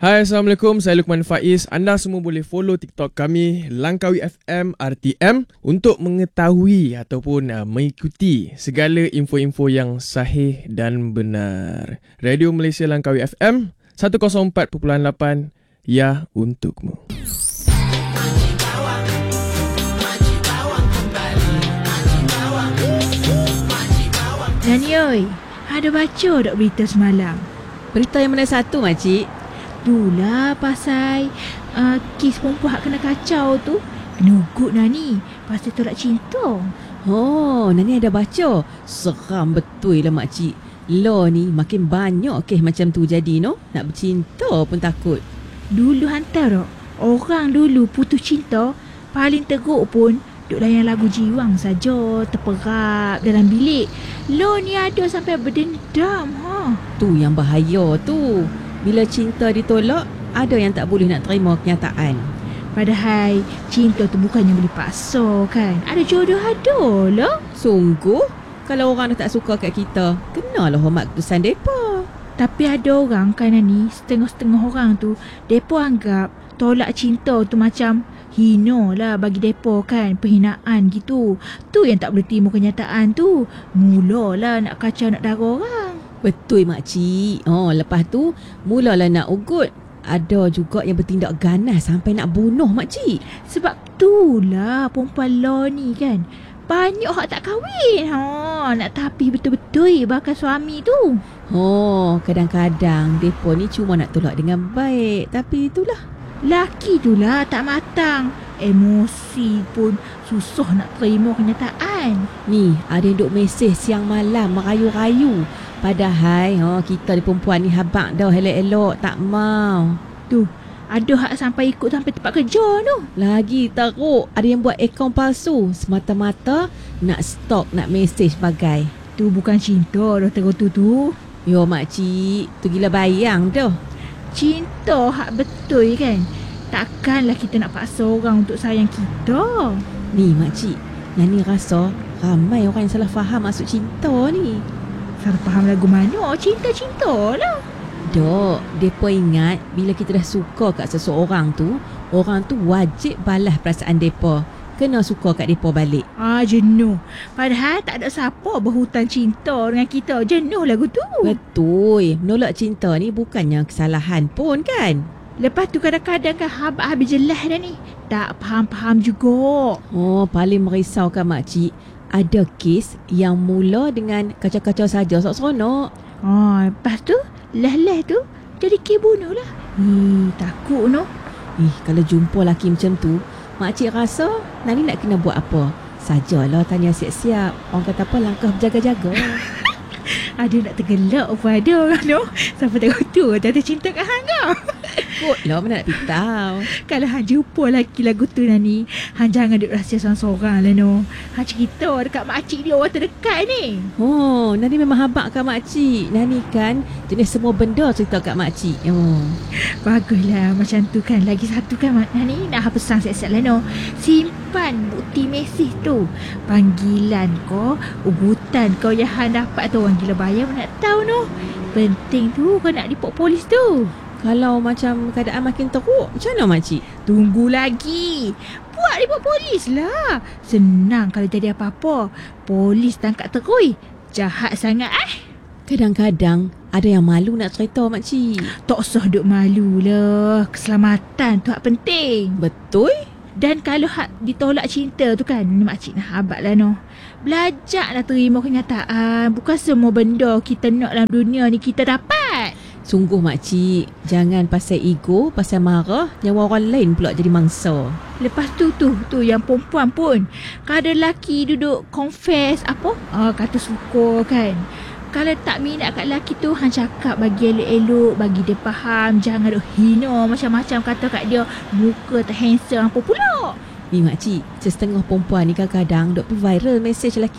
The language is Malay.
Hai, Assalamualaikum. Saya Luqman Faiz. Anda semua boleh follow TikTok kami Langkawi FM RTM untuk mengetahui ataupun mengikuti segala info-info yang sahih dan benar. Radio Malaysia Langkawi FM 104.8 ya untukmu. Nani oi, ada baca tak berita semalam? Berita yang mana satu, makcik? Itulah pasal kes perempuan hak kena kacau tu. Kena ugut Nani pasal tolak cinta. Oh, Nani ada baca. Seram betul lah, makcik. Law ni makin banyak kes macam tu jadi, no? Nak bercinta pun takut. Dulu hantar tak? Orang dulu putus cinta paling teruk pun duk layan lagu jiwang saja, terperap dalam bilik. Law ni ada sampai berdendam. Tu yang bahaya tu. Bila cinta ditolak, ada yang tak boleh nak terima kenyataan. Padahal cinta tu bukannya boleh paksa kan. Ada jodoh ada lah. Sungguh? Kalau orang dah tak suka kat kita, kenalah hormat keputusan mereka. Tapi ada orang kan ni, setengah-setengah orang tu, mereka anggap tolak cinta tu macam hina lah bagi mereka kan. Perhinaan gitu. Tu yang tak boleh terima kenyataan tu. Mulalah nak kacau nak darah orang. Betul, makcik. Lepas tu mulalah nak ugut. Ada juga yang bertindak ganas sampai nak bunuh, makcik. Sebab itulah perempuan law ni kan, banyak hak tak kahwin. Nak tapih betul-betul bakal suami tu. Kadang-kadang depa ni cuma nak tolak dengan baik. Tapi itulah, laki tu lah tak matang. Emosi pun susah nak terima kenyataan. Ni ada yang duk mesej siang malam merayu-rayu. Padahal kita di perempuan ni habaq dah elok-elok tak mau. Tu, ada hak sampai ikut sampai tempat kerja tu. Lagi teruk, ada yang buat akaun palsu semata-mata nak stalk, nak mesej bagai. Tu bukan cinta dah terus tu. Yo makcik, tu gila bayang dah. Cinta hak betul kan. Takkanlah kita nak paksa orang untuk sayang kita. Ni makcik, Nani rasa ramai orang yang salah faham maksud cinta ni. Salah faham lagu mana? Cinta-cinta lah. Dok, mereka ingat bila kita dah suka kat seseorang tu, orang tu wajib balas perasaan mereka. Kena suka kat mereka balik. Jenuh. Padahal tak ada siapa berhutang cinta dengan kita. Jenuh lagu tu. Betul. Menolak cinta ni bukannya kesalahan pun kan? Lepas tu kadang-kadang kan habis jelas dah ni. Tak faham-faham juga. Paling merisaukan makcik, ada kes yang mula dengan kacau-kacau saja seronok. Lepas tu lah tu jadi kes bunuh lah. Takut no. Kalau jumpa lelaki macam tu, makcik rasa Nani nak kena buat apa? Sajalah tanya siap-siap. Orang kata apa, langkah berjaga-jaga. Ada nak tergelak pun ada kan no. Sampai tengok tu jatuh cinta kat hang kau. Kotlah mana nak pitau. Kalau hang jumpa lelaki lagu tu Nani, hang jangan duduk rahsia sorang-sorang lah no. Hang cerita dekat makcik dia orang terdekat ni. Nani memang habaq kat makcik. Nani kan jenis semua benda cerita kat makcik. Baguslah macam tu kan. Lagi satu kan Nani nak pesan siap-siap lah no. Simpan bukti mesej tu. Panggilan kau, ugutan kau yang hang dapat tu, orang gila bayar nak tahu no. Penting tu kau nak report polis tu. Kalau macam keadaan makin teruk, macam mana makcik? Tunggu lagi. Buat report polis lah. Senang kalau jadi apa-apa. Polis tangkap terus. Jahat sangat Kadang-kadang ada yang malu nak cerita makcik. Tak usah duk malu lah. Keselamatan tu hak penting. Betul? Dan kalau hak ditolak cinta tu kan, ni makcik nak habaq lah no. Belajarlah terima kenyataan. Bukan semua benda kita nak dalam dunia ni kita dapat. Sungguh makcik, jangan pasal ego, pasal marah, nyawa orang lain pula jadi mangsa. Lepas tu yang perempuan pun, kalau ada lelaki duduk confess apa, kata suka kan. Kalau tak minat kat lelaki tu, hang cakap bagi elok-elok, bagi dia faham. Jangan duk hina macam-macam kata kat dia, muka tak handsome apa pula. Ni makcik, setengah perempuan ni kadang-kadang duk viral mesej lelaki